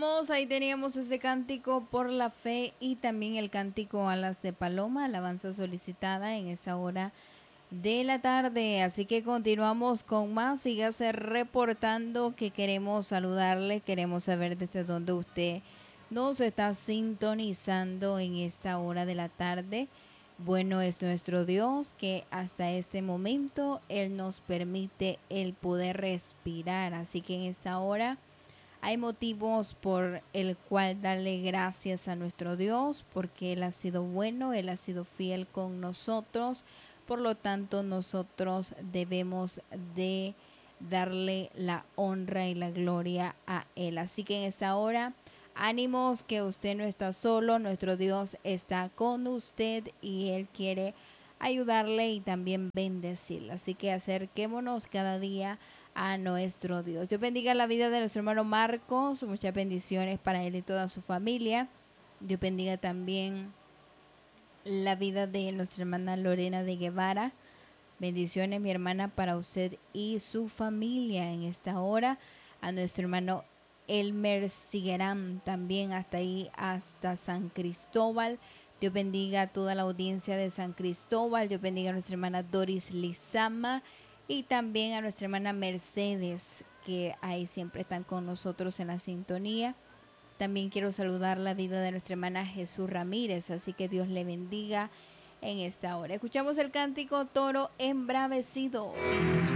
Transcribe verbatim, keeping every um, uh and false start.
continuamos. Ahí teníamos ese cántico por la fe y también el cántico Alas de Paloma, alabanza solicitada en esa hora de la tarde. Así que continuamos con más. Sígase reportando, que queremos saludarle, queremos saber desde dónde usted nos está sintonizando en esta hora de la tarde. Bueno es nuestro Dios, que hasta este momento Él nos permite el poder respirar. Así que en esta hora hay motivos por el cual darle gracias a nuestro Dios, porque Él ha sido bueno, Él ha sido fiel con nosotros. Por lo tanto, nosotros debemos de darle la honra y la gloria a Él. Así que en esta hora, ánimos, que usted no está solo, nuestro Dios está con usted y Él quiere ayudarle y también bendecirle. Así que acerquémonos cada día a nuestro Dios. Dios bendiga la vida de nuestro hermano Marcos, muchas bendiciones para él y toda su familia. Dios bendiga también la vida de nuestra hermana Lorena de Guevara. Bendiciones, mi hermana, para usted y su familia en esta hora. A nuestro hermano Elmer Siguerán también hasta ahí, hasta San Cristóbal. Dios bendiga a toda la audiencia de San Cristóbal. Dios bendiga a nuestra hermana Doris Lizama y también a nuestra hermana Mercedes, que ahí siempre están con nosotros en la sintonía. También quiero saludar la vida de nuestra hermana Jesús Ramírez, así que Dios le bendiga en esta hora. Escuchamos el cántico Toro Embravecido.